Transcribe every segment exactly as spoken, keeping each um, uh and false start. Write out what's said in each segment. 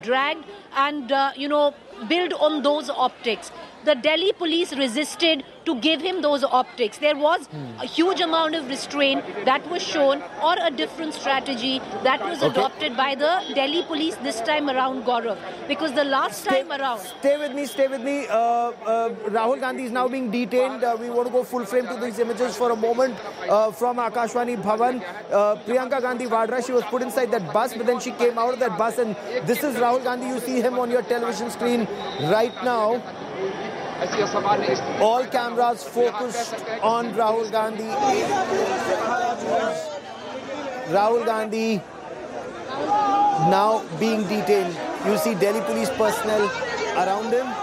dragged and, uh, you know, build on those optics. The Delhi police resisted to give him those optics. There was a huge amount of restraint that was shown, or a different strategy that was Okay. adopted by the Delhi police this time around, Gaurav. Because the last Stay, time around... stay with me, stay with me. Uh, uh, Rahul Gandhi is now being detained. Uh, we want to go full frame to these images for a moment uh, from Akashvani Bhavan. Uh, Priyanka Gandhi Vadra, she was put inside that bus, but then she came out of that bus, and this is Rahul Gandhi. You see him on your television screen right now. All cameras focused on Rahul Gandhi. Rahul Gandhi now being detained. You see Delhi police personnel around him.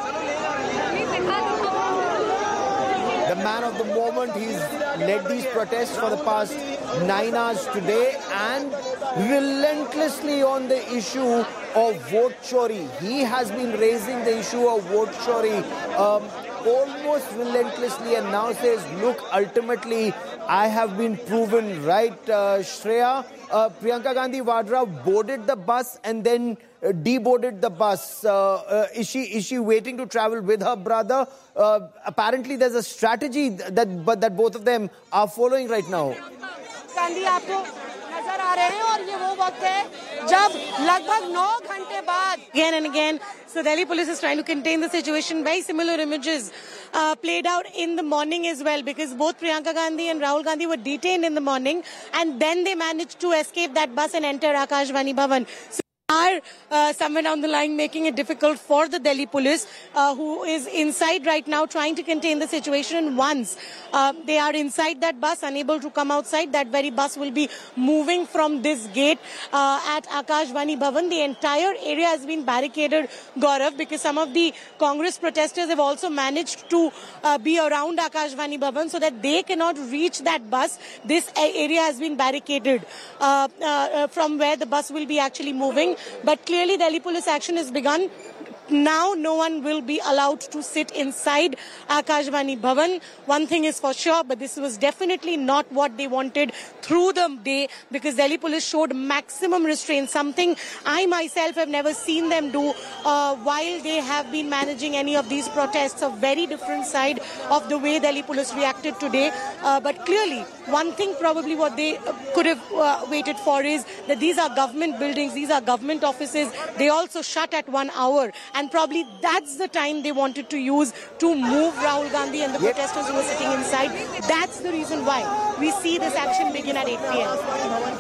The man of the moment, he's led these protests for the past nine hours today, and relentlessly on the issue of vote chori. He has been raising the issue of vote chori um, almost relentlessly, and now says, look, ultimately I have been proven right. uh, Shreya, uh, Priyanka Gandhi Vadra boarded the bus and then uh, deboarded the bus. Uh, uh, is she is she waiting to travel with her brother? Uh, apparently there's a strategy that but that both of them are following right now. Gandhi आपको नजर आ रहे हैं और ये वो वक्त है जब लगभग नौ घंटे बाद again and again. So Delhi police is trying to contain the situation. Very similar images uh, played out in the morning as well, because both Priyanka Gandhi and Rahul Gandhi were detained in the morning, and then they managed to escape that bus and enter Akashvani Bhavan. So are uh, somewhere down the line making it difficult for the Delhi police, uh, who is inside right now trying to contain the situation. Once uh, they are inside that bus, unable to come outside, that very bus will be moving from this gate uh, at Akashvani Bhavan. The entire area has been barricaded, Gaurav, because some of the Congress protesters have also managed to uh, be around Akashvani Bhavan so that they cannot reach that bus. This area has been barricaded uh, uh, from where the bus will be actually moving. But clearly Delhi police action has begun. Now no one will be allowed to sit inside Akashvani Bhavan. One thing is for sure, but this was definitely not what they wanted through the day, because Delhi police showed maximum restraint, something I myself have never seen them do uh, while they have been managing any of these protests. A very different side of the way Delhi police reacted today. Uh, but clearly, one thing probably what they uh, could have uh, waited for is that these are government buildings, these are government offices. They also shut at one hour. And probably that's the time they wanted to use to move Rahul Gandhi and the Yep. protesters who were sitting inside. That's the reason why we see this action begin at eight p m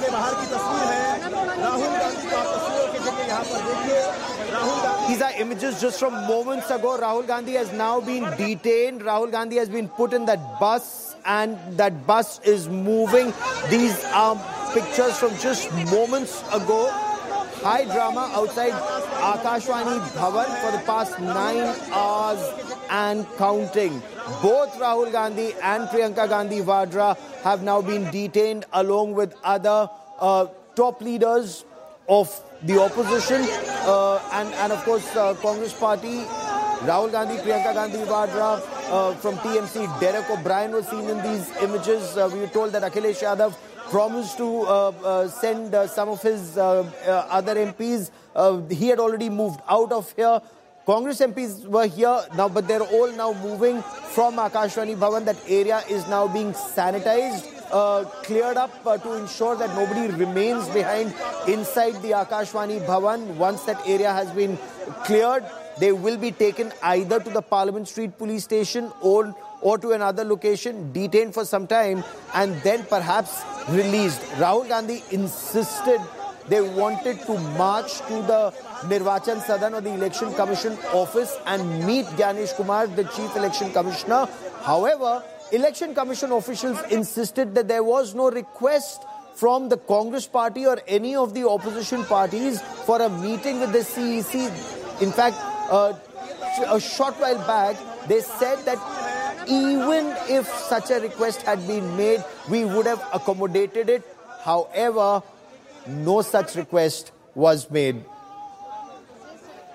These are images just from moments ago. Rahul Gandhi has now been detained. Rahul Gandhi has been put in that bus, and that bus is moving. These are pictures from just moments ago. High drama outside Akashvani Bhavan for the past nine hours and counting. Both Rahul Gandhi and Priyanka Gandhi Vadra have now been detained along with other uh, top leaders of the opposition uh, and, and of course uh, Congress Party. Rahul Gandhi, Priyanka Gandhi Vadra uh, from T M C, Derek O'Brien was seen in these images. Uh, we were told that Akhilesh Yadav promised to uh, uh, send uh, some of his uh, uh, other M Ps. Uh, he had already moved out of here. Congress M Ps were here now, but they're all now moving from Akashvani Bhavan. That area is now being sanitized, uh, cleared up uh, to ensure that nobody remains behind inside the Akashvani Bhavan. Once that area has been cleared, they will be taken either to the Parliament Street police station or or to another location, detained for some time, and then perhaps released. Rahul Gandhi insisted they wanted to march to the Nirvachan Sadan or the Election Commission office and meet Gyanesh Kumar, the Chief Election Commissioner. However, Election Commission officials insisted that there was no request from the Congress Party or any of the opposition parties for a meeting with the C E C. In fact, uh, a short while back, they said that even if such a request had been made, we would have accommodated it. However, no such request was made.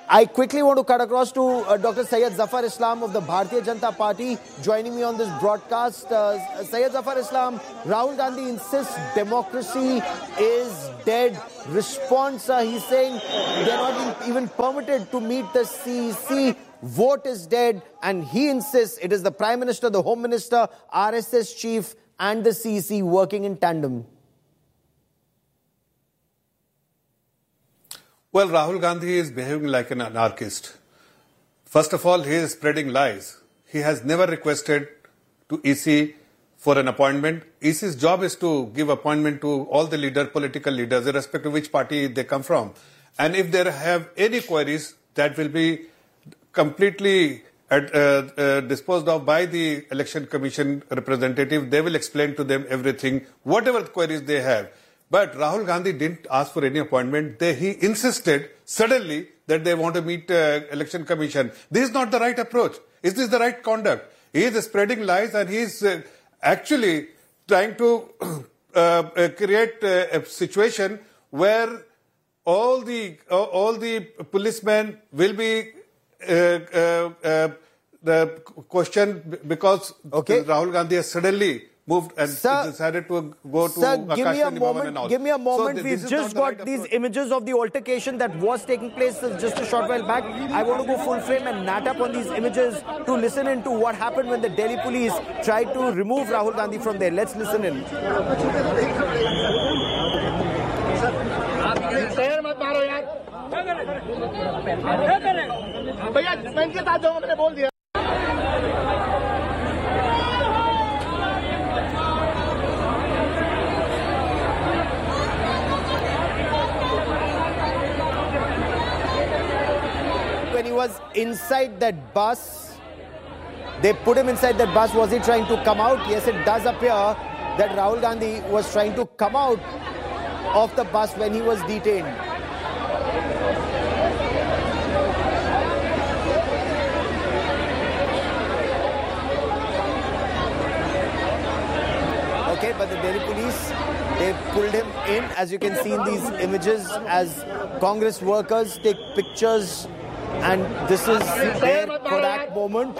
I quickly want to cut across to uh, Doctor Syed Zafar Islam of the Bharatiya Janata Party joining me on this broadcast. Uh, Syed Zafar Islam, Rahul Gandhi insists democracy is dead. Response, uh, he's saying they're not even permitted to meet the C E C. Vote is dead, and he insists it is the Prime Minister, the Home Minister, R S S Chief and the C E C working in tandem. Well, Rahul Gandhi is behaving like an anarchist. First of all, he is spreading lies. He has never requested to E C for an appointment. E C's job is to give appointment to all the leader, political leaders, irrespective of which party they come from. And if they have any queries, that will be completely at, uh, uh, disposed of by the Election Commission representative. They will explain to them everything, whatever queries they have. But Rahul Gandhi didn't ask for any appointment. They, he insisted suddenly that they want to meet uh, Election Commission. This is not the right approach. Is this the right conduct? He is spreading lies, and he is uh, actually trying to uh, uh, create uh, a situation where all the uh, all the policemen will be uh, uh, uh, the question because okay. Rahul Gandhi has suddenly moved and sir, decided to go to sir, give me a Akashvani moment, and all. Give me a moment. So We've just the got right these approach. images of the altercation that was taking place just a short while back. I want to go full frame and nat up on these images to listen into what happened when the Delhi police tried to remove Rahul Gandhi from there. Let's listen in. When he was inside that bus, they put him inside that bus. Was he trying to come out? Yes, it does appear that Rahul Gandhi was trying to come out of the bus when he was detained. Okay, but the Delhi police, they pulled him in, as you can see in these images, as Congress workers take pictures. And this is their Kodak moment.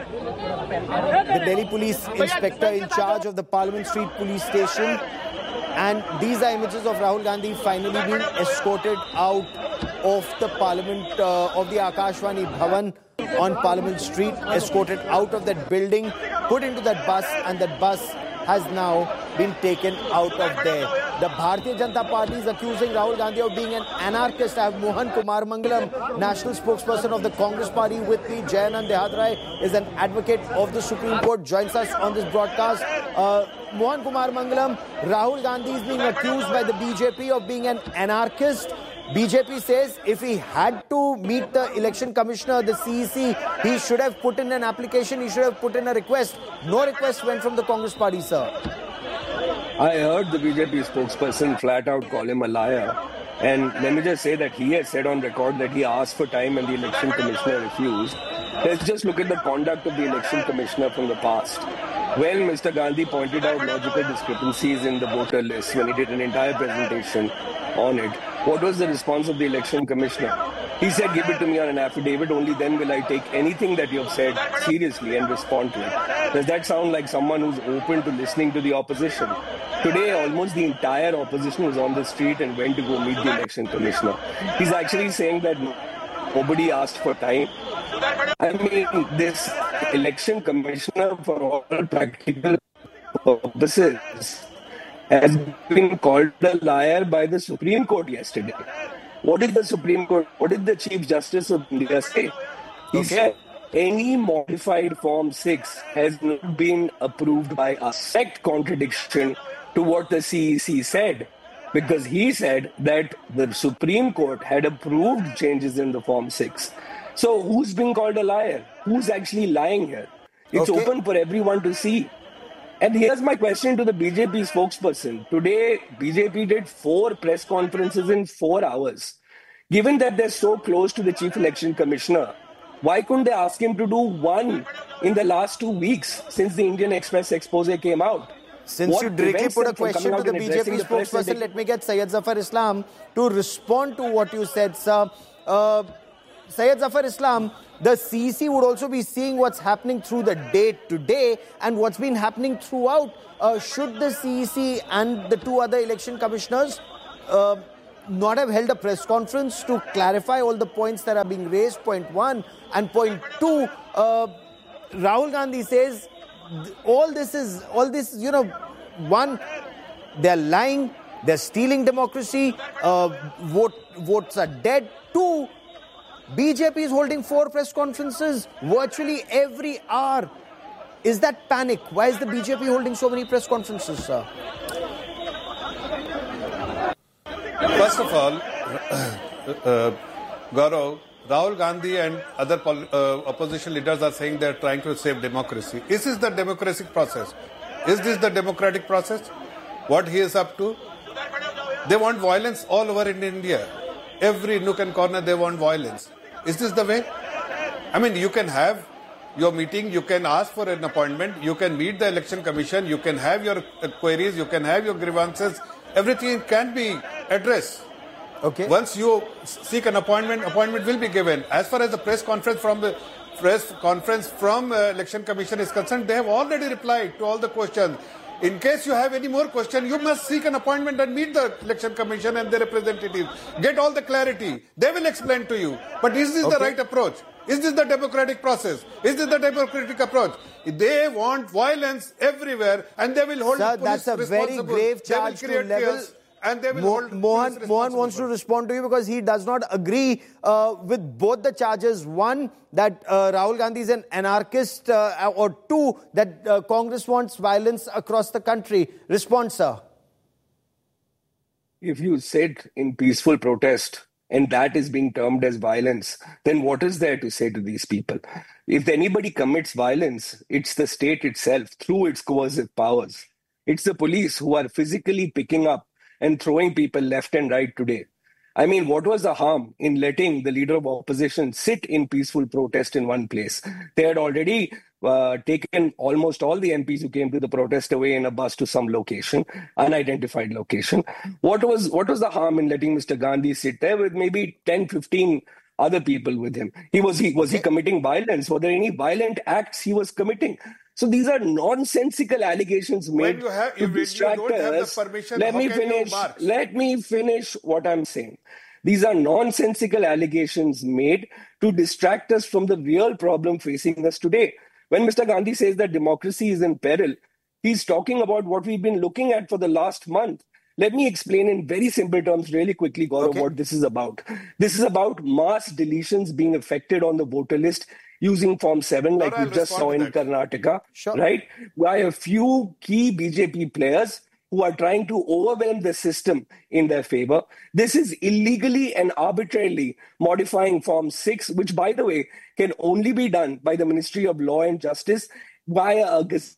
The Delhi police inspector in charge of the Parliament Street police station. And these are images of Rahul Gandhi finally being escorted out of the Parliament, uh, of the Akashvani Bhavan on Parliament Street, escorted out of that building, put into that bus, and that bus has now been taken out of there. The Bharatiya Janata Party is accusing Rahul Gandhi of being an anarchist. I have Mohan Kumar Mangalam, national spokesperson of the Congress Party with me. Jayanand Dehatrai is an advocate of the Supreme Court, joins us on this broadcast. Uh, Mohan Kumar Mangalam, Rahul Gandhi is being accused by the B J P of being an anarchist. B J P says if he had to meet the election commissioner, the C E C, he should have put in an application, he should have put in a request. No request went from the Congress Party, sir. I heard the B J P spokesperson flat out call him a liar. And let me just say that he has said on record that he asked for time and the election commissioner refused. Let's just look at the conduct of the election commissioner from the past. When Mister Gandhi pointed out logical discrepancies in the voter list when he did an entire presentation on it, what was the response of the election commissioner? He said, give it to me on an affidavit, only then will I take anything that you have said seriously and respond to it. Does that sound like someone who's open to listening to the opposition? Today, almost the entire opposition was on the street and went to go meet the election commissioner. He's actually saying that nobody asked for time. I mean, this election commissioner, for all practical purposes, has been called a liar by the Supreme Court yesterday. What did the Supreme Court, what did the Chief Justice of India say? He okay. said any modified Form six has not been approved by us. Direct contradiction to what the C E C said, because he said that the Supreme Court had approved changes in the Form six. So who's being called a liar? Who's actually lying here? It's okay. open for everyone to see. And here's my question to the B J P spokesperson. Today, B J P did four press conferences in four hours. Given that they're so close to the Chief Election Commissioner, why couldn't they ask him to do one in the last two weeks since the Indian Express expose came out? Since what you directly put a question to the B J P spokesperson, let me get Syed Zafar Islam to respond to what you said, sir. Uh, Syed Zafar Islam, the C E C would also be seeing what's happening through the day today and what's been happening throughout. Uh, should the C E C and the two other election commissioners uh, not have held a press conference to clarify all the points that are being raised, point one, and point two, uh, Rahul Gandhi says all this is, all this, you know, one, they're lying, they're stealing democracy, uh, vote, votes are dead. Two, B J P is holding four press conferences virtually every hour. Is that panic? Why is the B J P holding so many press conferences, sir? First of all, uh, Gaurav, Rahul Gandhi and other pol- uh, opposition leaders are saying they are trying to save democracy. Is this the democratic process? Is this the democratic process? What he is up to? They want violence all over in India. Every nook and corner they want violence. Is this the way? I mean, you can have your meeting, you can ask for an appointment, you can meet the election commission, you can have your queries, you can have your grievances. Everything can be addressed. Okay. Once you seek an appointment, appointment will be given. As far as the press conference from the press conference from uh, election commission is concerned, they have already replied to all the questions. In case you have any more questions, you must seek an appointment and meet the election commission and their representatives. Get all the clarity. They will explain to you. But is this okay. the right approach? Is this the democratic process? Is this the democratic approach? They want violence everywhere and they will hold Sir, police that's a very grave charge to level. And they will Mo- hold Mohan, Mohan wants to respond to you because he does not agree uh, with both the charges. One, that uh, Rahul Gandhi is an anarchist, uh, or two, that uh, Congress wants violence across the country. Response, sir. If you sit in peaceful protest and that is being termed as violence, then what is there to say to these people? If anybody commits violence, it's the state itself through its coercive powers. It's the police who are physically picking up and throwing people left and right today. I mean, what was the harm in letting the leader of opposition sit in peaceful protest in one place? They had already uh, taken almost all the M Ps who came to the protest away in a bus to some location, unidentified location. What was what was the harm in letting Mister Gandhi sit there with maybe ten, fifteen other people with him? He was he was he committing violence? Were there any violent acts he was committing? So these are nonsensical allegations made when you have, to if distract you don't us. Have the permission, let how me can finish. You march? Let me finish what I'm saying. These are nonsensical allegations made to distract us from the real problem facing us today. When Mister Gandhi says that democracy is in peril, he's talking about what we've been looking at for the last month. Let me explain in very simple terms really quickly, Gaurav, okay. what this is about. This is about mass deletions being affected on the voter list using Form seven, like we just saw in Karnataka, sure. right? By a few key B J P players who are trying to overwhelm the system in their favor. This is illegally and arbitrarily modifying Form six, which, by the way, can only be done by the Ministry of Law and Justice via a gazette.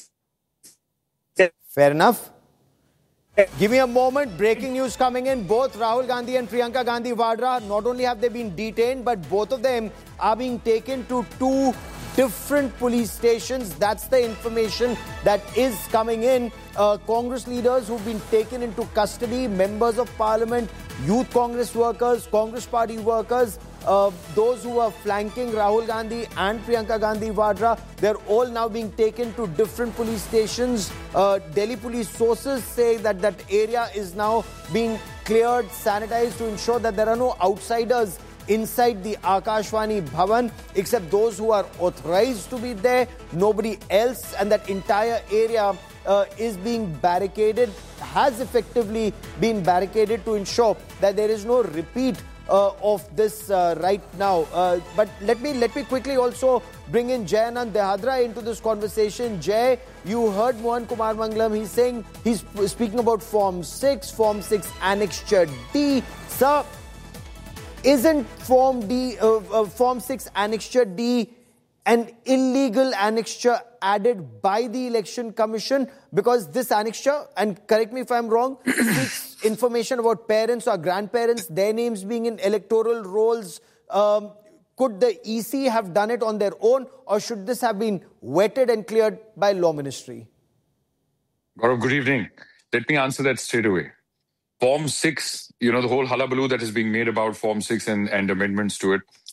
Fair enough. Give me a moment. Breaking news coming in. Both Rahul Gandhi and Priyanka Gandhi Vadra, not only have they been detained, but both of them are being taken to two different police stations. That's the information that is coming in. Uh, Congress leaders who've been taken into custody, members of parliament, youth Congress workers, Congress party workers, uh, those who are flanking Rahul Gandhi and Priyanka Gandhi Vadra, they're all now being taken to different police stations. Uh, Delhi police sources say that that area is now being cleared, sanitized to ensure that there are no outsiders inside the Akashvani Bhavan, except those who are authorized to be there, nobody else, and that entire area uh, is being barricaded, has effectively been barricaded to ensure that there is no repeat uh, of this uh, right now. Uh, but let me let me quickly also bring in Jay Anand Dehadra into this conversation. Jay, you heard Mohan Kumar Mangalam. He's saying, he's speaking about Form six, Form six Annexure D. Sir, isn't Form D, uh, uh, Form six Annexure D an illegal annexure added by the Election Commission? Because this annexure, and correct me if I'm wrong, seeks information about parents or grandparents, their names being in electoral rolls. Um, could the E C have done it on their own, or should this have been vetted and cleared by Law Ministry? Gaurav, good evening. Let me answer that straight away. Form six, you know, the whole hullabaloo that is being made about Form six and, and amendments to it,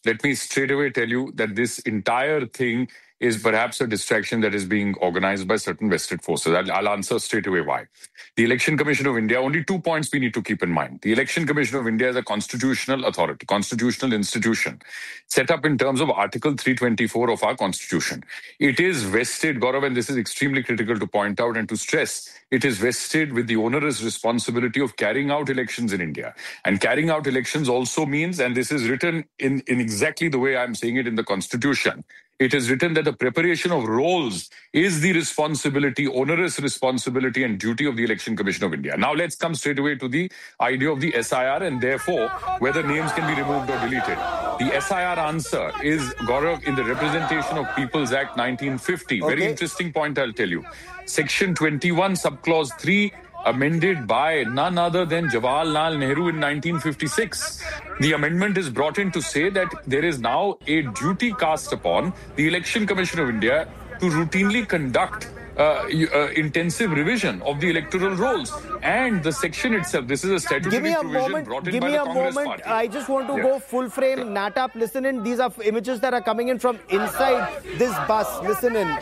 let me straight away tell you that this entire thing is perhaps a distraction that is being organized by certain vested forces. I'll, I'll answer straight away why. The Election Commission of India, only two points we need to keep in mind. The Election Commission of India is a constitutional authority, constitutional institution, set up in terms of Article three twenty-four of our Constitution. It is vested, Gaurav, and this is extremely critical to point out and to stress, it is vested with the onerous responsibility of carrying out elections in India. And carrying out elections also means, and this is written in, in exactly the way I'm saying it in the Constitution, it is written that the preparation of rolls is the responsibility, onerous responsibility and duty of the Election Commission of India. Now let's come straight away to the idea of the S I R and therefore whether names can be removed or deleted. The S I R answer is, Gaurav, in the Representation of People's Act nineteen fifty. Okay. Very interesting point, I'll tell you. Section twenty-one, subclause three, amended by none other than Jawaharlal Nehru in nineteen fifty-six. The amendment is brought in to say that there is now a duty cast upon the Election Commission of India to routinely conduct uh, uh, intensive revision of the electoral rolls. And the section itself, this is a statutory give me a provision moment, brought in give by me the a Congress moment. Party. I just want to yeah. go full frame. Natap, listen in. These are images that are coming in from inside this bus. Listen in.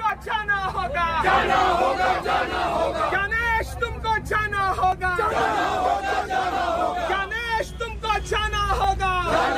Ganesh तुमको जाना होगा गणेश तुमको जाना होगा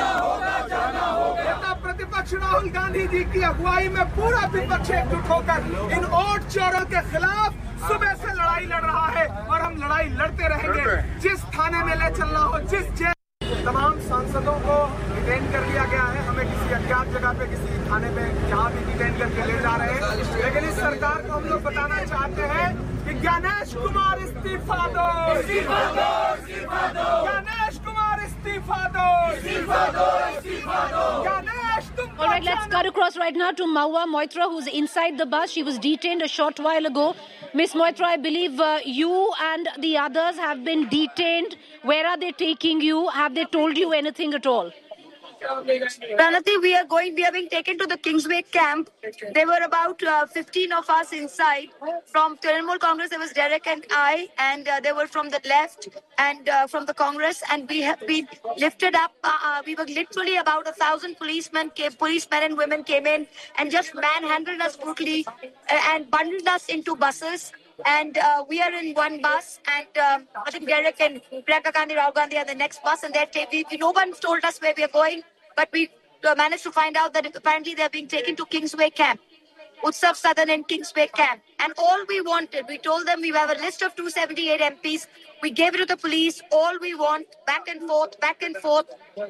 नेता प्रतिपक्ष राहुल गांधी जी की अगुवाई में पूरा विपक्ष एकजुट होकर इन वोट चोरों के खिलाफ सुबह से लड़ाई लड़ रहा है और हम लड़ाई लड़ते रहेंगे। जिस थाने में ले चलना हो, जिस जेल, तमाम सांसदों को डिटेन कर लिया गया है। हमें किसी अज्ञात जगह पे किसी थाने में जहाँ भी डिटेन करके ले जा रहे हैं, लेकिन इस सरकार को हम लोग बताना चाहते हैं कि गणेश कुमार इस्तीफा दो, इस्तीफा दो, इस्तीफा दो, गणेश कुमार इस्तीफा दो, इस्तीफा दो, इस्तीफा दो, गणेश तुम। All right, let's cut across right now to Mahua Moitra, who's inside the bus. She was detained a short while ago. Miss Moitra, I believe uh, you and the others have been detained. Where are they taking you? Have they told you anything at all? Pranati, we are going, we are being taken to the Kingsway camp. There were about uh, fifteen of us inside. From Trinamool Congress, there was Derek and I, and uh, they were from the left and uh, from the Congress, and we have been lifted up. Uh, uh, we were literally about a thousand policemen, came, policemen and women came in and just manhandled us brutally uh, and bundled us into buses. And uh, we are in one bus, and um, I think Derek and Priyanka Gandhi, Rahul Gandhi are the next bus, and they're ta- we, no one told us where we are going, but we uh, managed to find out that apparently they're being taken to Kingsway Camp, Utsav Southern and Kingsway Camp. And all we wanted, we told them we have a list of two hundred seventy-eight M Ps. We gave it to the police. All we want, back and forth, back and forth.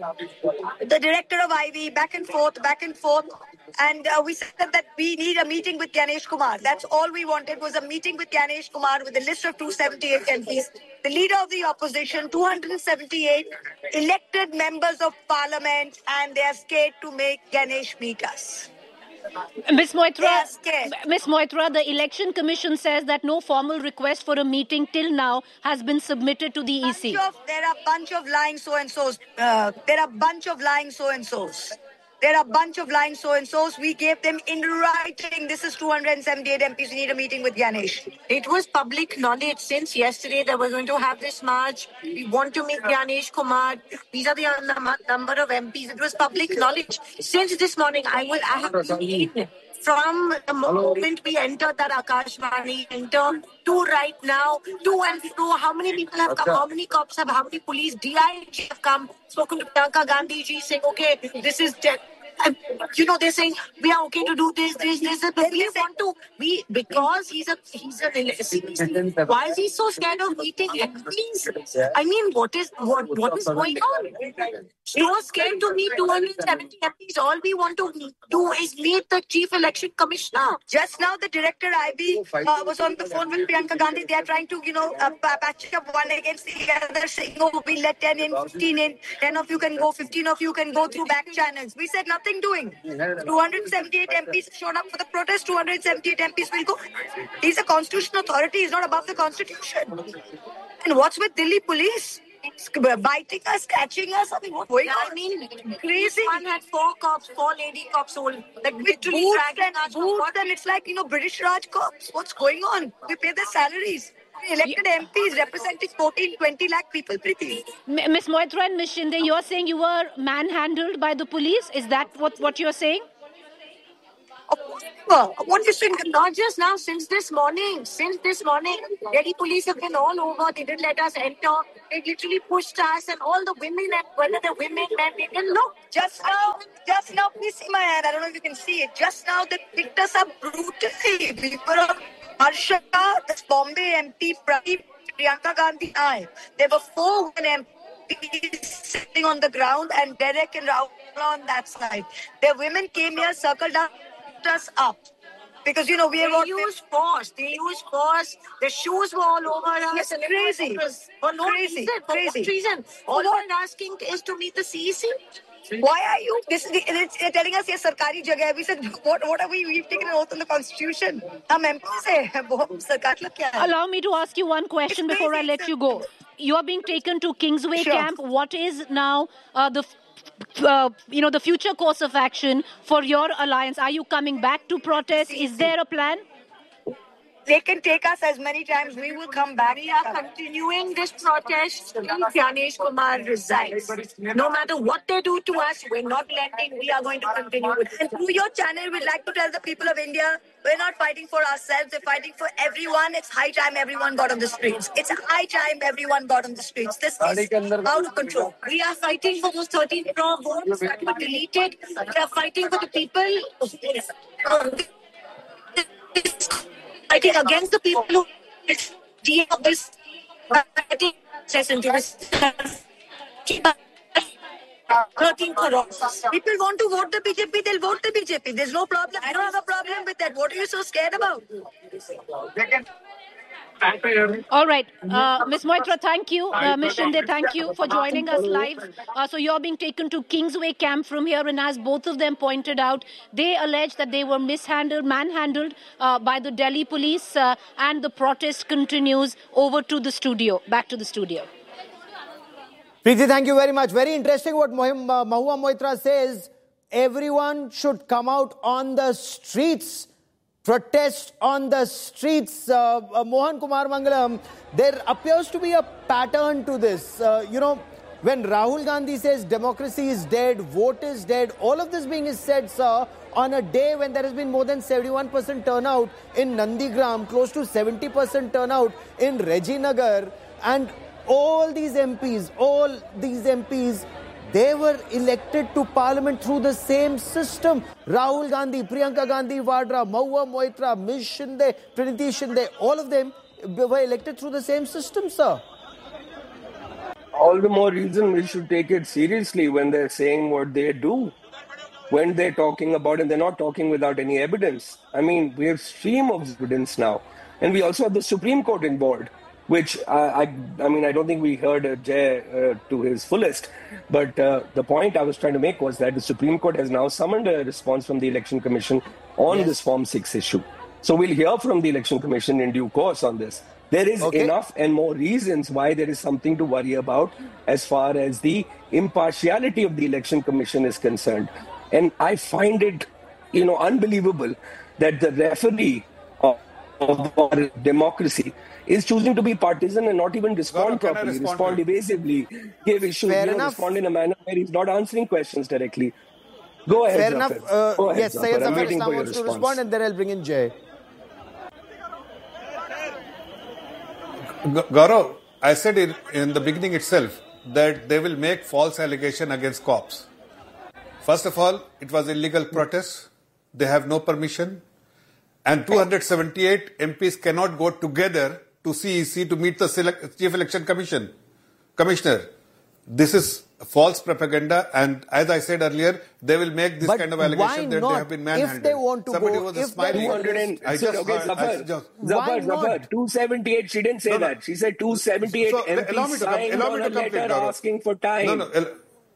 The director of I V, back and forth, back and forth. And uh, we said that we need a meeting with Ganesh Kumar. That's all we wanted, was a meeting with Ganesh Kumar with a list of two hundred seventy-eight M Ps. The leader of the opposition, two hundred seventy-eight elected members of parliament, and they are scared to make Ganesh meet us. Miss Moitra, Miss Moitra, the Election Commission says that no formal request for a meeting till now has been submitted to the E C. Of, there are a bunch of lying so-and-sos. Uh, there are a bunch of lying so-and-sos. There are a bunch of lying so-and-sos. We gave them in writing. This is two hundred seventy-eight M Ps. We need a meeting with Ganesh. It was public knowledge since yesterday that we're going to have this march. We want to meet Ganesh Kumar. These are the number of M Ps. It was public knowledge since this morning. I will. I have seen from the moment we entered that Akashvani enter to right now, to and fro, how many people have come, how many cops have, how many police, D I G have come, spoken to Priyanka Gandhi ji saying, okay, this is dead. And, you know, they're saying we are okay to do this, this, this. But we want to, we because he's a he's a. Why is he so scared of meeting M Ps? I mean, what is what what is going on? So scared to meet two hundred seventy M Ps. All we want to do is meet the chief election commissioner. Just now, the director I B uh, was on the phone with Priyanka Gandhi. They are trying to, you know, uh, patch up one against the other, saying, "Oh, we'll let ten in, fifteen in. Ten of you can go, fifteen of you can go through back channels." We said nothing. Doing two hundred seventy-eight M Ps showed up for the protest. two hundred seventy-eight M Ps will go. He's a constitutional authority. He's not above the constitution. And what's with Delhi police? Biting us, catching us. I mean, what's going on? I mean, crazy. One had four cops, four lady cops, all like literally boots dragging and us. boots, and it's like, you know, British Raj cops. What's going on? We pay their salaries. elected M Ps representing fourteen, twenty lakh people, Preeti. Miss Moitra and Miss Shinde, you're saying you were manhandled by the police? Is that what, what you're saying? What is it? Not just now, since this morning. Since this morning, Delhi police have been all over. They didn't let us enter. They literally pushed us, and all the women, and whether the women, men, they didn't look. Just now, just now, please see my hand. I don't know if you can see it. Just now, they picked us up brutally. We were Harsha, this Bombay M P, Pradeep, Priyanka Gandhi, I. There were four women M Ps sitting on the ground, and Derek and Rahul on that side. The women came here, circled up, us up. Because, you know, we have used force. They used force. The shoes were all over us. Yes, crazy. For no crazy. reason. For crazy. what reason? All we're asking is to meet the C E C. Why are you? This is the, they're telling us, yes, sarkari jagah. We said, what, what are we? We've taken an oath on the Constitution. Hum M Ps hai. Sarkar log kya hai? Allow me to ask you one question before I let you go. You are being taken to Kingsway Sure. camp. What is now uh, the Uh, you know, the future course of action for your alliance? Are you coming back to protest? Is there a plan? They can take us as many times. We will come back. We are continuing this protest till Dhyanesh Kumar resigns. No matter what they do to us, we're not lending. We are going to continue with it. And through your channel, we'd like to tell the people of India, we're not fighting for ourselves. We're fighting for everyone. It's high time everyone got on the streets. It's high time everyone got on the streets. This is out of control. We are fighting for those thirteen crore votes that were deleted. We are fighting for the people. Fighting against the people who deal with this fighting session to this thirteen crore. People want to vote the B J P, they'll vote the B J P. There's no problem. I don't have a problem with that. What are you so scared about? All right. Uh, Miss Moitra, thank you. Uh, Miss Shinde, thank you for joining us live. Uh, so you're being taken to Kingsway camp from here, and as both of them pointed out, they allege that they were mishandled, manhandled uh, by the Delhi police, uh, and the protest continues. Over to the studio. Back to the studio. Preeti, thank you very much. Very interesting what Mohim, uh, Mahua Moitra says. Everyone should come out on the streets. Protest on the streets. Uh, uh, Mohan Kumar Mangalam, there appears to be a pattern to this. Uh, you know, when Rahul Gandhi says democracy is dead, vote is dead, all of this being said, sir, on a day when there has been more than seventy-one percent turnout in Nandigram, close to seventy percent turnout in Reginagar, and all these M Ps, all these M Ps, they were elected to parliament through the same system. Rahul Gandhi, Priyanka Gandhi Vadra, Mahua Moitra, Miz Shinde, Praniti Shinde, all of them were elected through the same system, sir. All the more reason we should take it seriously when they're saying what they do. When they're talking about it, they're not talking without any evidence. I mean, we have stream of evidence now. And we also have the Supreme Court involved, which uh, I, I mean, I don't think we heard uh, Jay uh, to his fullest. But uh, the point I was trying to make was that the Supreme Court has now summoned a response from the Election Commission on yes. this Form six issue. So we'll hear from the Election Commission in due course on this. There is okay. enough and more reasons why there is something to worry about as far as the impartiality of the Election Commission is concerned. And I find it, you know, unbelievable that the referee of, of our democracy is choosing to be partisan and not even respond Gaurav, properly, respond, respond evasively, give issues, you know, respond in a manner where he's not answering questions directly. Go ahead, Fair Zafar. enough. Uh, Go ahead, yes, Zafar. Syed I'm Zafar waiting Islam for your wants to response. respond, and then I'll bring in Jay. Gaurav, I said in, in the beginning itself that they will make false allegation against cops. First of all, it was illegal protest. They have no permission. And two hundred seventy-eight M Ps cannot go together to C E C to meet the select, Chief Election Commission Commissioner. This is false propaganda, and as I said earlier, they will make this but kind of allegation that they have been manhandled. If they want to Somebody go, was if smiling. two hundred and, I sir, just, okay, I, Zafar, I just, Zafar, Zafar, two seventy-eight, she didn't say no, no. that. She said two seventy-eight So, M Ps allow me to signed come, allow on me a to complete, letter Gaurav. asking for time. No, no.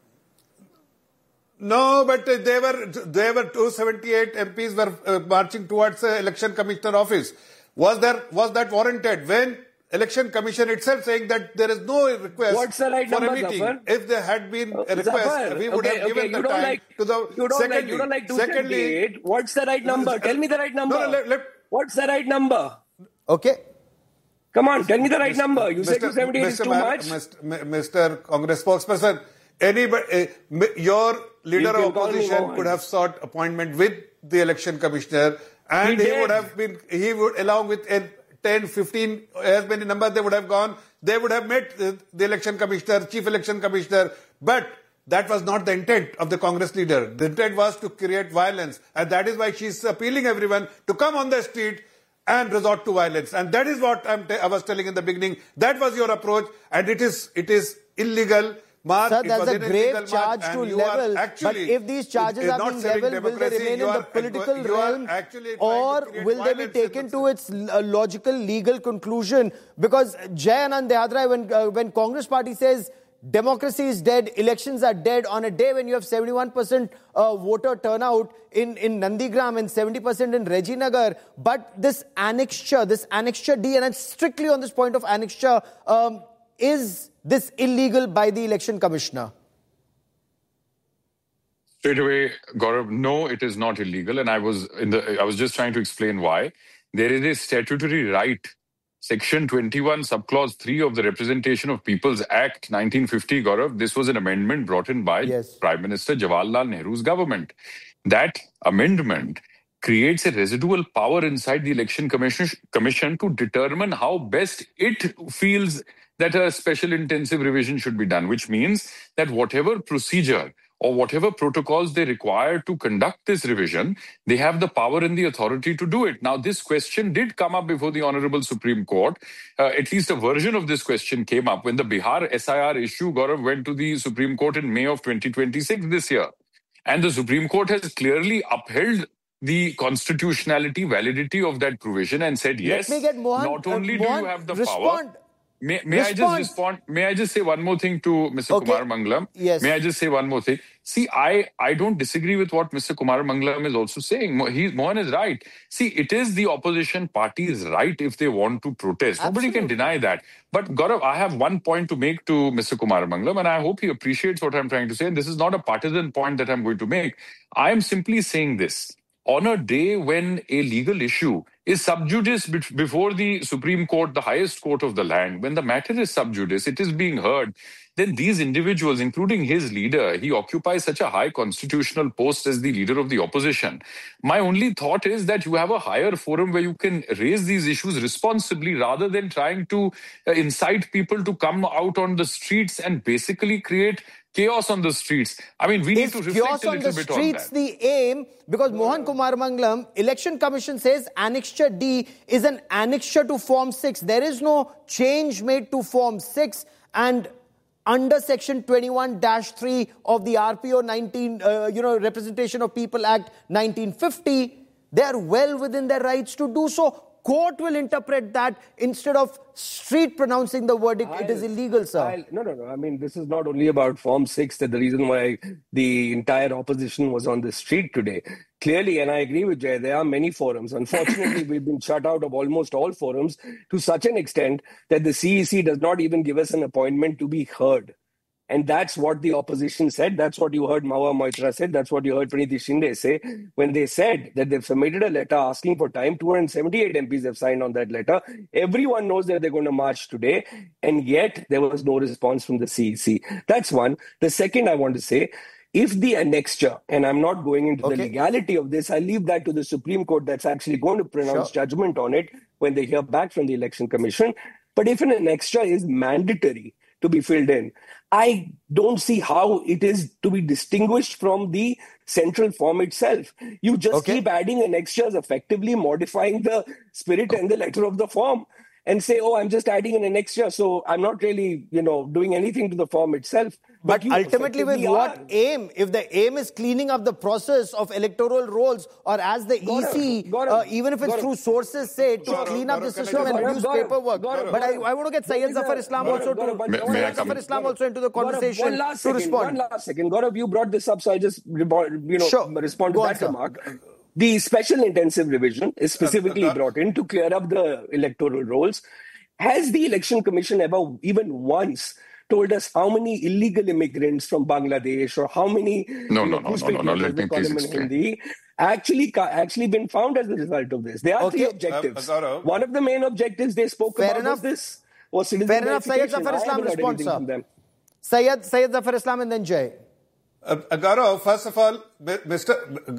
No, but they were they were two seventy-eight M Ps were uh, marching towards the election commissioner office. Was there was that warranted when election commission itself saying that there is no request What's the right for number, a meeting? Zafar? If there had been a request, Zafar, we would okay, have given okay, the you don't time like, to the you don't secondly. like, you don't like two secondly, seventy-eight. What's the right number? Tell me the right number. No, no, let, let, What's the right number? Okay. Come on, tell me the right Mister number. You said Mister two seventy-eight is Mister too Man- much. Mister Mister Congress spokesperson, anybody, uh, your leader You of can call me opposition Mohan. could have sought appointment with the election commissioner, and He he, did. would have been, he would, along with uh, ten, fifteen, as many numbers they would have gone, they would have met the, the election commissioner, chief election commissioner, but that was not the intent of the Congress leader. The intent was to create violence, and that is why she's appealing everyone to come on the street and resort to violence. And that is what I'm t- I was telling in the beginning. That was your approach, and it is it is illegal. March, Sir, it that's was a an grave illegal charge march, to and you are level. actually, But if these charges it is are not being serving leveled, will they democracy. remain You in the are- political you are realm, actually trying or to create will they be violence in taken the- to its uh, logical, legal conclusion? Because Jay Anand Dehadra, when uh, when Congress party says democracy is dead, elections are dead, on a day when you have seventy-one percent uh, voter turnout in, in Nandigram and seventy percent in Rajinagar, but this annexure, this annexure D, and it's strictly on this point of annexure, um, is this illegal by the election commissioner? Straight away, Gaurav, no, it is not illegal. And I was in the I was just trying to explain why. There is a statutory right. Section twenty-one, subclause three of the Representation of People's Act nineteen fifty, Gaurav, this was an amendment brought in by Yes. Prime Minister Jawaharlal Nehru's government. That amendment creates a residual power inside the Election Commission, commission to determine how best it feels that a special intensive revision should be done, which means that whatever procedure or whatever protocols they require to conduct this revision, they have the power and the authority to do it. Now, this question did come up before the Honorable Supreme Court. Uh, at least a version of this question came up when the Bihar S I R issue, Gaurav, went to the Supreme Court in May of twenty twenty-six this year. And the Supreme Court has clearly upheld the constitutionality, validity of that provision and said, yes, Let me get Mohan, not only uh, do Mohan, you have the respond. power... May, may I just Respond. respond? May I just say one more thing to Mister Okay. Kumar Mangalam? Yes. May I just say one more thing? See, I, I don't disagree with what Mister Kumar Mangalam is also saying. Mo- He, Mohan is right. See, it is the opposition party's right if they want to protest. Nobody can Absolutely. deny that. But Gaurav, I have one point to make to Mister Kumar Mangalam, and I hope he appreciates what I'm trying to say. And this is not a partisan point that I'm going to make. I am simply saying this. On a day when a legal issue is sub judice be- before the Supreme Court, the highest court of the land, when the matter is sub judice, it is being heard, then these individuals, including his leader, he occupies such a high constitutional post as the leader of the opposition. My only thought is that you have a higher forum where you can raise these issues responsibly rather than trying to uh, incite people to come out on the streets and basically create chaos on the streets. I mean, we need Is to reflect chaos a on little the bit on streets that. the aim? Because Mohan Kumar Mangalam, Election Commission says Annexure D is an annexure to Form six. There is no change made to Form six, and under Section twenty-one dash three of the R P O nineteen, uh, you know, Representation of People Act nineteen fifty, they are well within their rights to do so. Court will interpret that instead of street pronouncing the verdict. It is I'll- illegal, sir. I'll- no, no, no. I mean, this is not only about Form six, that the reason why the entire opposition was on the street today. Clearly, and I agree with Jay, there are many forums. Unfortunately, we've been shut out of almost all forums to such an extent that the C E C does not even give us an appointment to be heard. And that's what the opposition said. That's what you heard Mahua Moitra said. That's what you heard Praniti Shinde say when they said that they've submitted a letter asking for time. two hundred seventy-eight M Ps have signed on that letter. Everyone knows that they're going to march today. And yet there was no response from the C E C. That's one. The second I want to say, if the annexure, and I'm not going into Okay. the legality of this, I leave that to the Supreme Court that's actually going to pronounce Sure. judgment on it when they hear back from the Election Commission. But if an annexure is mandatory to be filled in, I don't see how it is to be distinguished from the central form itself. You just Okay. keep adding annexures, effectively modifying the spirit and the letter of the form, and say, oh, I'm just adding an annexure, so I'm not really, you know, doing anything to the form itself. But you ultimately, with effectively what are. aim? If the aim is cleaning up the process of electoral rolls, or as the Gaurav, E C, Gaurav, uh, even if it's Gaurav. through sources, say, to Gaurav, clean up Gaurav, the can I system just- and Gaurav, reduce Gaurav, paperwork. Gaurav, But I, Gaurav. I want to get Syed There is Zafar a- Islam Gaurav, also Gaurav, to one- May- one may I last come Zafar in? Islam Gaurav, also into the Gaurav, conversation one last to second, respond. One last second. Gaurav, you brought this up, so I just rebo- you know Sure. respond Go to on, that sir. remark. The special intensive revision is specifically Uh, uh, brought in to clear up the electoral rolls. Has the Election Commission ever even once told us how many illegal immigrants from Bangladesh or how many No, you no, know, no, no, no, no. Let me please explain. Hindi, actually actually been found as a result of this. There are Okay. three objectives. Uh, Gaurav. One of the main objectives they spoke Fair about enough. was this. Was citizen Fair enough. Syed verification. Zafar I Islam haven't heard response, anything sir. from them. Syed, Syed Zafar Islam and then Jay. Uh, uh, Gaurav, first of all, Mister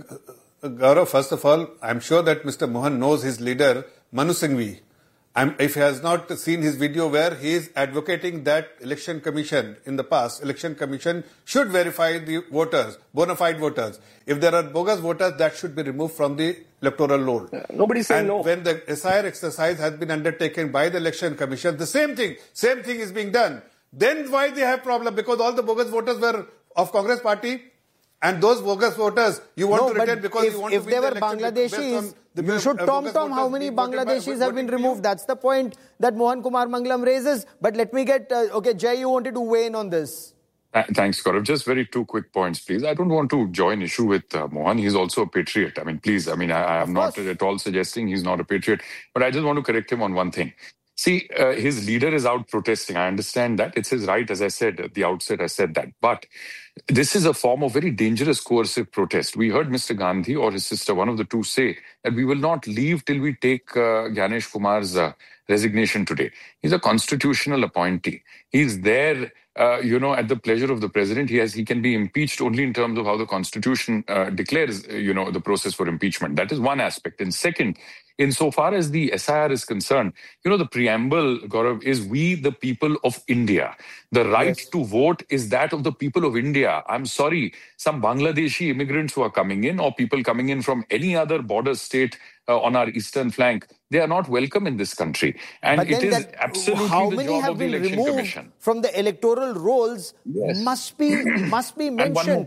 Uh, Gaurav, first of all, I'm sure that Mister Mohan knows his leader, Manu Singhvi. I'm, if he has not seen his video where he is advocating that election commission in the past, election commission should verify the voters, bona fide voters. If there are bogus voters, that should be removed from the electoral roll. Uh, nobody's saying and no. when the S I R exercise has been undertaken by the election commission, the same thing, same thing is being done. Then why they have problem? Because all the bogus voters were of Congress party. And those bogus voters, you want No, to retain but because if, you want if to win they the were election based Bangladeshis, on the you should uh, tom bogus tom how voters many voting by- Bangladeshis have voting been for you. removed. That's the point that Mohan Kumar Mangalam raises. But let me get, uh, okay, Jay, you wanted to weigh in on this. Uh, Thanks, Gaurav. Just very two quick points, please. I don't want to join issue with uh, Mohan. He's also a patriot. I mean, please, I mean, I, I am not course. at all suggesting he's not a patriot, but I just want to correct him on one thing. See, uh, his leader is out protesting. I understand that. It's his right. As I said at the outset, I said that. But this is a form of very dangerous coercive protest. We heard Mister Gandhi or his sister, one of the two, say that we will not leave till we take uh, Ganesh Kumar's uh, resignation today. He's a constitutional appointee. He's there, uh, you know, at the pleasure of the president. He has, he can be impeached only in terms of how the Constitution uh, declares, uh, you know, the process for impeachment. That is one aspect. And second, insofar as the S I R is concerned, you know, the preamble, Gaurav, is we the people of India. The right Yes. to vote is that of the people of India. I'm sorry, some Bangladeshi immigrants who are coming in or people coming in from any other border state uh, on our eastern flank, they are not welcome in this country. And But it then is that, absolutely how the many job have of the been Election removed Commission. from the electoral rolls Yes. must be must be one more- mentioned.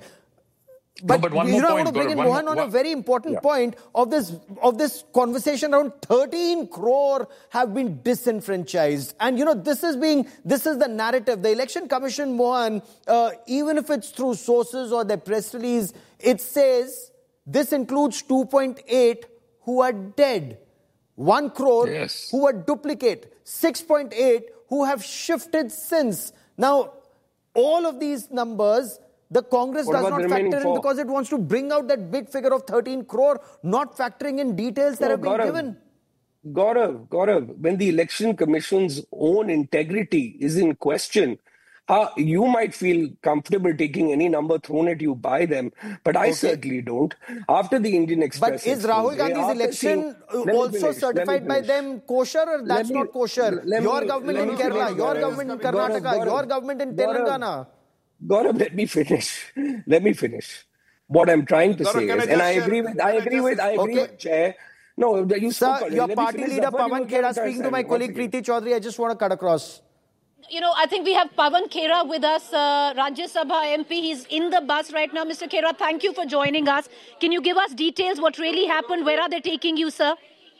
But, but one you more know, I point, want to bring Gaurav, in one Mohan more- on a one- very important Yeah. point of this of this conversation. Around thirteen crore have been disenfranchised, and you know this is being this is the narrative. The Election Commission, Mohan, uh, even if it's through sources or their press release, it says this includes two point eight who are dead, one crore Yes. who are duplicate, six point eight who have shifted since. Now, all of these numbers, the Congress What does about not the remaining factor in four? because it wants to bring out that big figure of thirteen crore, not factoring in details that No, have been Gaurav. given. Gaurav, Gaurav, when the Election Commission's own integrity is in question, uh, you might feel comfortable taking any number thrown at you by them, but I Okay. certainly don't. After the Indian Express But is Rahul expose, Gandhi's after election seeing- uh, Let me also finish, let me certified by finish. them kosher, or that's Let me- not kosher? let Your me- government let in me Kerala, finish, your Gaurav. government in Gaurav, Karnataka, Gaurav. your government in Gaurav. Telangana. Gaurav, let me finish. Let me finish. What I'm trying to Gaurav, say can is, I and just I share- agree with, can I I agree just- with, I agree Okay. with Chair. No, you spoke. Sir, Let your me party finish. leader Zafar, you Pavan will get Khera a speaking to chance. my Once colleague again. Preeti Chaudhary. I just want to cut across. You know, I think we have Pavan Khera with us, uh, Rajya Sabha M P. He's in the bus right now. Mister Khera, thank you for joining us. Can you give us details? What really happened? Where are they taking you, sir?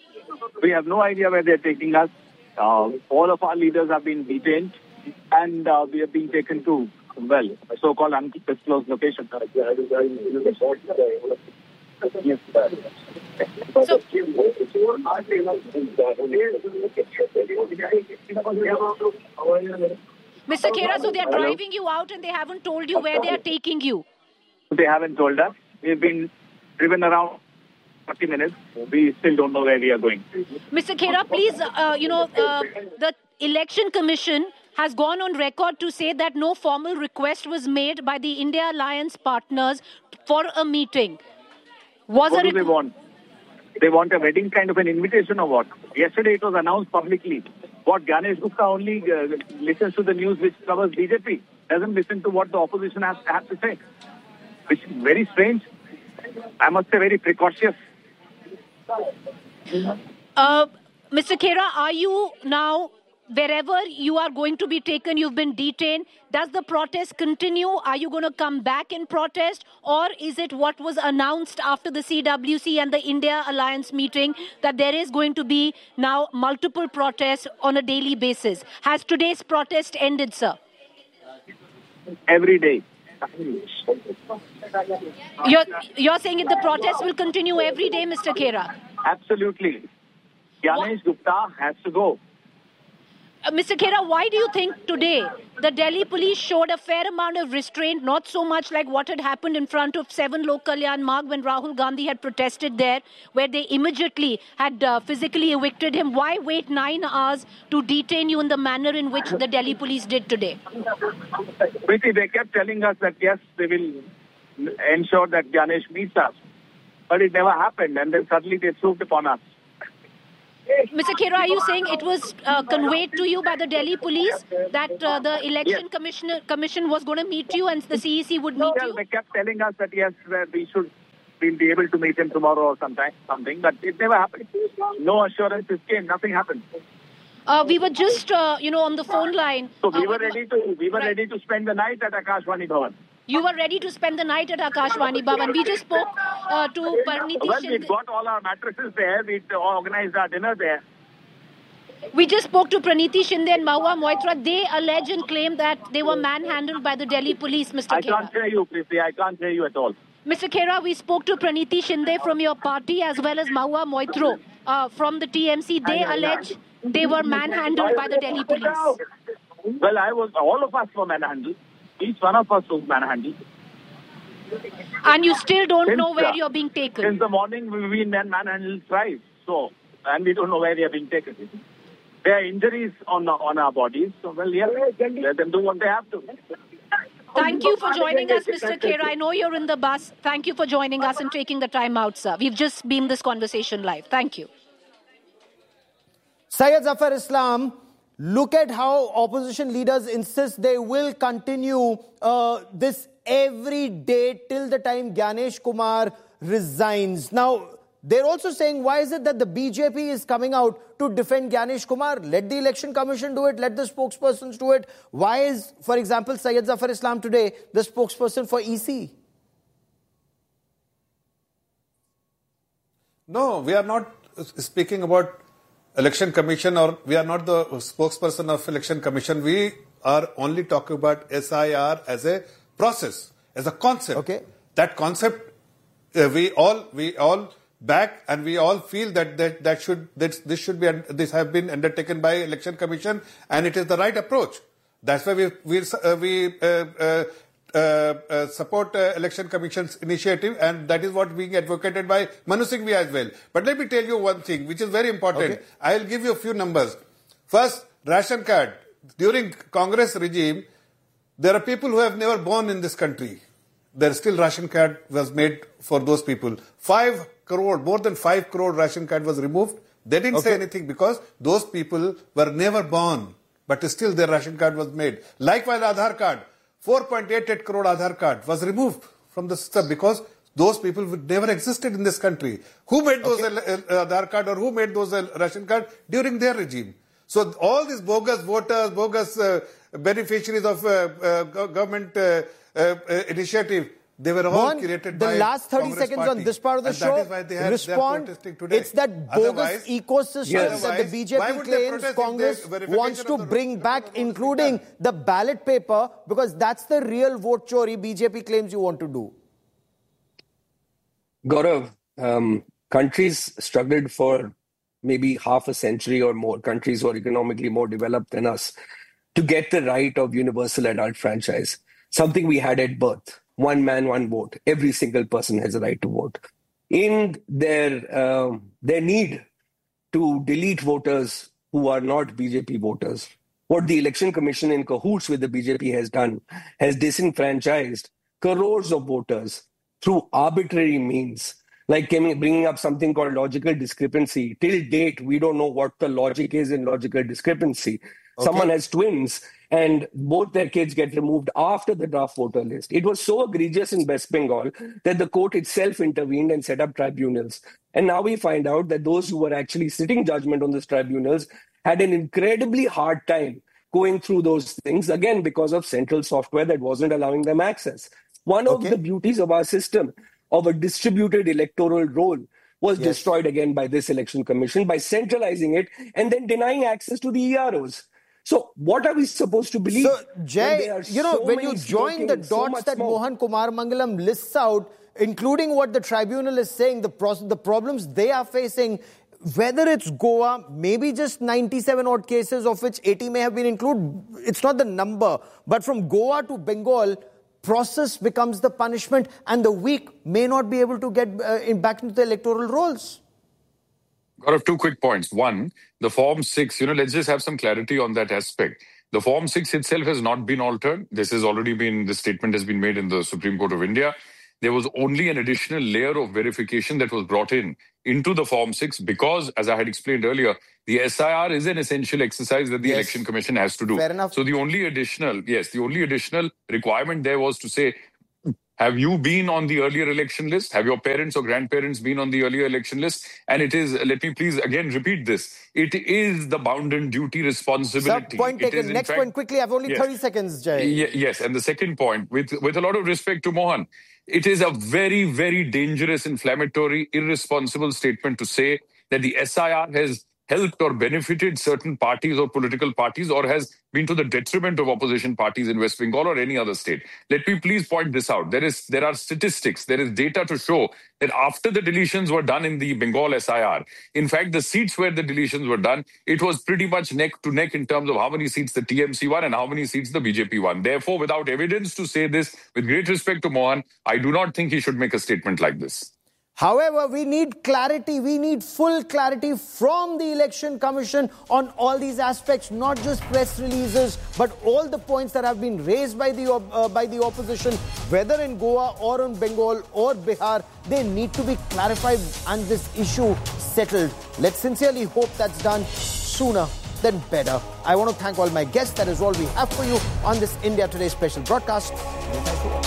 We have no idea where they're taking us. Uh, all of our leaders have been detained, and uh, we have been taken to, well, a so-called undisclosed location. So, Mister Khera, so they're driving you out and they haven't told you where they are taking you. They haven't told us. We've been driven around forty minutes. We still don't know where we are going. Mister Khera, please, uh, you know, uh, the Election Commission has gone on record to say that no formal request was made by the India Alliance partners for a meeting. Was What a do they requ- want? They want a wedding kind of an invitation or what? Yesterday it was announced publicly. What, Ganesh Gupta only uh, listens to the news which covers B J P, doesn't listen to what the opposition has, has to say. Which is very strange. I must say very precautious. Uh, Mister Khera, are you now, wherever you are going to be taken, you've been detained, does the protest continue? Are you going to come back and protest? Or is it what was announced after the C W C and the India Alliance meeting that there is going to be now multiple protests on a daily basis? Has today's protest ended, sir? Every day. You're, you're saying that the protest will continue every day, Mister Khera? Absolutely. Ganesh Gupta has to go. Uh, Mister Khera, why do you think today the Delhi police showed a fair amount of restraint, not so much like what had happened in front of seven Lok Kalyan Marg when Rahul Gandhi had protested there, where they immediately had uh, physically evicted him? Why wait nine hours to detain you in the manner in which the Delhi police did today? Preeti, they kept telling us that yes, they will ensure that Ganesh meets us. But it never happened, and then suddenly they swooped upon us. Mister Khera, are you saying it was uh, conveyed to you by the Delhi police that uh, the election yes. commissioner, commission was going to meet you and the C E C would meet well, you? They kept telling us that yes, we should we'll be able to meet him tomorrow or sometime, something, but it never happened. No assurances came, nothing happened. Uh, we were just, uh, you know, on the phone line. So we uh, were ready to we were right. ready to spend the night at Akashvani Bhavan. You were ready to spend the night at Akashvani Bhavan. We just spoke uh, to Parineeti Well, Shinde. we got all our mattresses there. We organized our dinner there. We just spoke to Parineeti Shinde and Mahua Moitra. They allege and claim that they were manhandled by the Delhi police, Mister I Khera. can't hear you, Preeti. I can't hear you at all. Mister Khera, we spoke to Parineeti Shinde from your party as well as Mahua Moitra uh, from the T M C. They allege they were manhandled by the Delhi police. Well, I was. All of us were manhandled. Each one of us was manhandled. And you still don't Since, know where uh, you're being taken? Since the morning, we've been manhandled thrice. So, and we don't know where they are being taken. There are injuries on on our bodies. So, well, yeah, let them do what they have to. Thank you for joining us, Mister Khera. I know you're in the bus. Thank you for joining us and taking the time out, sir. We've just beamed this conversation live. Thank you. Syed Zafar Islam, look at how opposition leaders insist they will continue uh, this every day till the time Ganesh Kumar resigns. Now, they're also saying, why is it that the B J P is coming out to defend Ganesh Kumar? Let the election commission do it. Let the spokespersons do it. Why is, for example, Syed Zafar Islam today the spokesperson for E C? No, we are not speaking about election commission, or we are not the spokesperson of election commission. We are only talking about S I R as a process, as a concept. Okay. That concept, uh, we all, we all back, and we all feel that that, that should that this should be this have been undertaken by election commission, and it is the right approach. That's why we we uh, we uh, uh, uh, uh, support uh, election commission's initiative, and that is what being advocated by Manu Singhvi as well. But let me tell you one thing, which is very important. Okay. I'll give you a few numbers. First, ration card. During Congress regime, there are people who have never born in this country. There still ration card was made for those people. Five crore, more than five crore ration card was removed. They didn't Okay. say anything because those people were never born, but still their ration card was made. Likewise, Aadhaar card, four point eight eight crore Aadhaar card was removed from the system because those people would never existed in this country. Who made those Okay. uh, Aadhaar card or who made those uh, ration card during their regime? So all these bogus voters, bogus uh, beneficiaries of uh, uh, go- government uh, uh, uh, initiative, they were all Mohan, created the by last thirty Congress seconds party. on this part of the And show, that is why they are, respond. they are protesting today. It's that bogus Otherwise- ecosystem Yes. that the B J Why P would they claims protest if they- Congress verification wants of to the bring votes back, is including done. the ballot paper, because that's the real vote chori B J P claims you want to do. Gaurav, um, countries struggled for maybe half a century or more, countries who are economically more developed than us, to get the right of universal adult franchise, something we had at birth. One man, one vote. Every single person has a right to vote. In their um, their need to delete voters who are not B J P voters, what the Election Commission in cahoots with the B J P has done has disenfranchised crores of voters through arbitrary means, like bringing up something called logical discrepancy. Till date, we don't know what the logic is in logical discrepancy. Okay. Someone has twins and both their kids get removed after the draft voter list. It was so egregious in West Bengal that the court itself intervened and set up tribunals. And now we find out that those who were actually sitting judgment on those tribunals had an incredibly hard time going through those things, again, because of central software that wasn't allowing them access. One Okay. of the beauties of our system, of a distributed electoral roll, was Yes. destroyed again by this election commission by centralizing it and then denying access to the E R Os. So what are we supposed to believe? So, when Jay, there are you know, so when many you join the smoking, so dots much that smoke? Mohan Kumar Mangalam lists out, including what the tribunal is saying, the, pro- the problems they are facing, whether it's Goa, maybe just ninety-seven odd cases of which eighty may have been included, it's not the number. But from Goa to Bengal, process becomes the punishment and the weak may not be able to get uh, in back into the electoral rolls. Gaurav, two quick points. One, the Form six, you know, let's just have some clarity on that aspect. The Form six itself has not been altered. This has already been, this statement has been made in the Supreme Court of India. There was only an additional layer of verification that was brought in into the Form six because, as I had explained earlier, the S I R is an essential exercise that the yes. Election Commission has to do. Fair enough. So the only additional, yes, the only additional requirement there was to say, have you been on the earlier election list? Have your parents or grandparents been on the earlier election list? And it is, let me please again repeat this, it is the bounden duty responsibility. Sir, point taken. Next fact, point quickly. I have only yes. thirty seconds, Jay. Yes, and the second point, with, with a lot of respect to Mohan, it is a very, very dangerous, inflammatory, irresponsible statement to say that the S I R has helped or benefited certain parties or political parties or has been to the detriment of opposition parties in West Bengal or any other state. Let me please point this out. There is, there are statistics, there is data to show that after the deletions were done in the Bengal S I R, in fact, the seats where the deletions were done, it was pretty much neck to neck in terms of how many seats the T M C won and how many seats the B J P won. Therefore, without evidence to say this, with great respect to Mohan, I do not think he should make a statement like this. However, we need clarity, we need full clarity from the Election Commission on all these aspects, not just press releases, but all the points that have been raised by the uh, by the opposition, whether in Goa or in Bengal or Bihar, they need to be clarified and this issue settled. Let's sincerely hope that's done sooner than better. I want to thank all my guests. That is all we have for you on this India Today special broadcast.